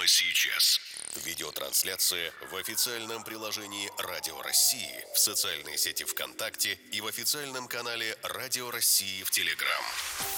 сейчас. Видеотрансляция в официальном приложении Радио России, в социальной сети ВКонтакте и в официальном канале Радио России в Телеграм.